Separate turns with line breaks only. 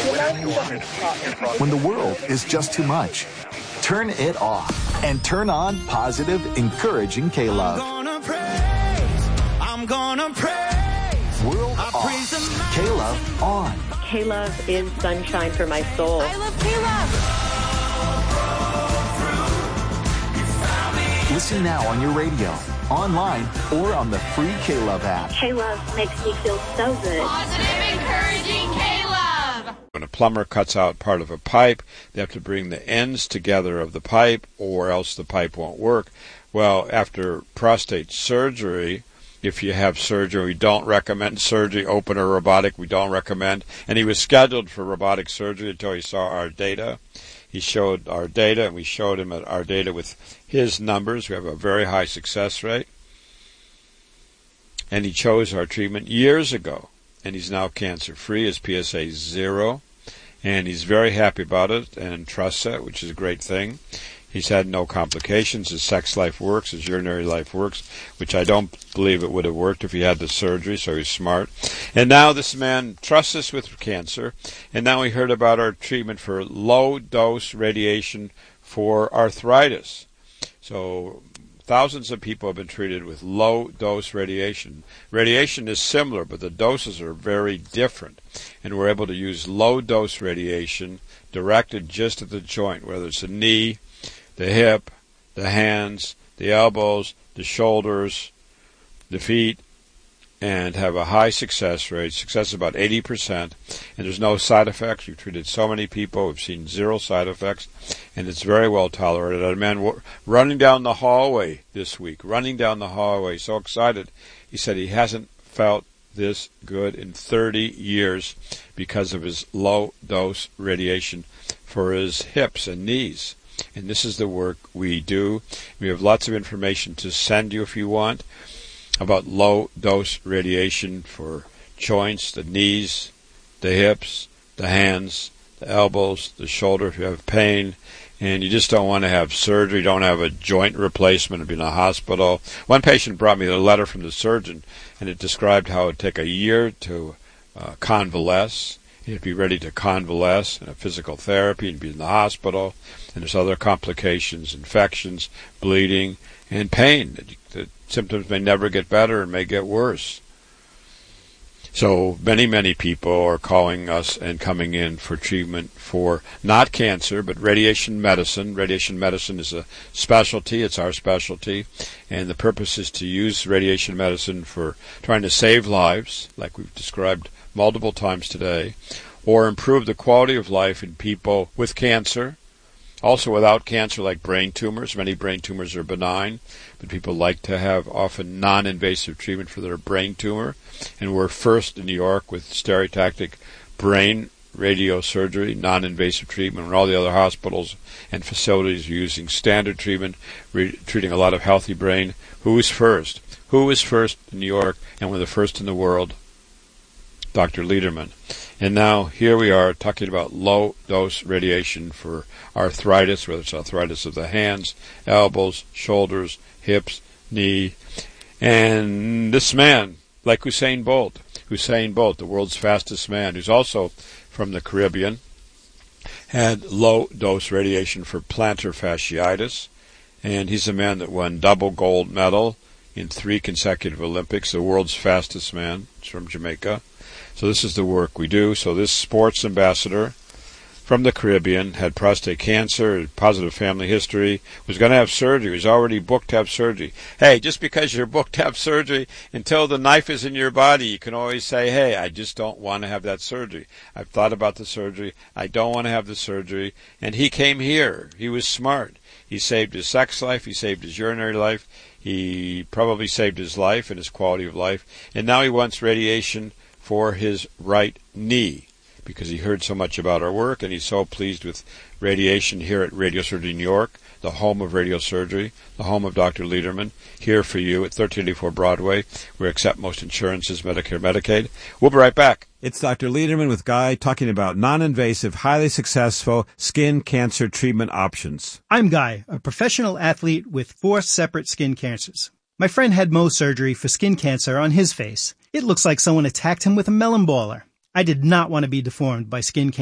When the world is just too much, turn it off and turn on positive, encouraging K-Love.
I'm gonna praise.
World off. K-Love on.
K-Love is sunshine for my soul.
I love K-Love.
Listen now on your radio, online, or on the free K-Love app.
K-Love makes me feel so good.
Positive, encouraging K-Love.
When a plumber cuts out part of a pipe, they have to bring the ends together of the pipe, or else the pipe won't work. Well, after prostate surgery, if you have surgery, we don't recommend surgery, open or robotic, we don't recommend. And he was scheduled for robotic surgery until he saw our data. He showed our data, and we showed him our data with his numbers. We have a very high success rate. And he chose our treatment years ago. And he's now cancer-free. His PSA is 0. And he's very happy about it and trusts it, which is a great thing. He's had no complications. His sex life works. His urinary life works, which I don't believe it would have worked if he had the surgery, so he's smart. And now this man trusts us with cancer, and now we heard about our treatment for low-dose radiation for arthritis. So thousands of people have been treated with low-dose radiation. Radiation is similar, but the doses are very different. And we're able to use low-dose radiation directed just at the joint, whether it's a knee, the hip, the hands, the elbows, the shoulders, the feet, and have a high success rate. Success is about 80%, and there's no side effects. We've treated so many people. We've seen 0 side effects, and it's very well tolerated. I had a man running down the hallway this week, so excited. He said he hasn't felt this good in 30 years because of his low-dose radiation for his hips and knees. And this is the work we do. We have lots of information to send you if you want about low-dose radiation for joints, the knees, the hips, the hands, the elbows, the shoulder if you have pain, and you just don't want to have surgery, don't have a joint replacement, be in a hospital. One patient brought me a letter from the surgeon, and it described how it would take a year to convalesce. You'd be ready to convalesce in a physical therapy and be in the hospital. And there's other complications, infections, bleeding, and pain. The symptoms may never get better and may get worse. So many people are calling us and coming in for treatment for not cancer, but radiation medicine. Radiation medicine is a specialty. It's our specialty. And the purpose is to use radiation medicine for trying to save lives, like we've described multiple times today, or improve the quality of life in people with cancer, also without cancer, like brain tumors. Many brain tumors are benign, but people like to have often non-invasive treatment for their brain tumor. And we're first in New York with stereotactic brain radiosurgery, non-invasive treatment, when all the other hospitals and facilities are using standard treatment, treating a lot of healthy brain. Who is first? Who is first in New York, and we're the first in the world? Dr. Lederman. And now here we are talking about low-dose radiation for arthritis, whether it's arthritis of the hands, elbows, shoulders, hips, knee. And this man, like Usain Bolt, the world's fastest man, who's also from the Caribbean, had low-dose radiation for plantar fasciitis. And he's a man that won double gold medal in 3 consecutive Olympics, the world's fastest man. He's from Jamaica. So this is the work we do. So this sports ambassador from the Caribbean had prostate cancer, positive family history, was going to have surgery, was already booked to have surgery. Hey, just because you're booked to have surgery, until the knife is in your body, you can always say, hey, I just don't want to have that surgery. I've thought about the surgery. I don't want to have the surgery. And he came here. He was smart. He saved his sex life. He saved his urinary life. He probably saved his life and his quality of life. And now he wants radiation for his right knee, because he heard so much about our work, and he's so pleased with radiation here at Radiosurgery New York, the home of radiosurgery, the home of Dr. Lederman, here for you at 1384 Broadway. We accept most insurances, Medicare, Medicaid. We'll be right back.
It's Dr. Lederman with Guy talking about non-invasive, highly successful skin cancer treatment options.
I'm Guy, a professional athlete with 4 separate skin cancers. My friend had Mohs surgery for skin cancer on his face. It looks like someone attacked him with a melon baller. I did not want to be deformed by skin cancer.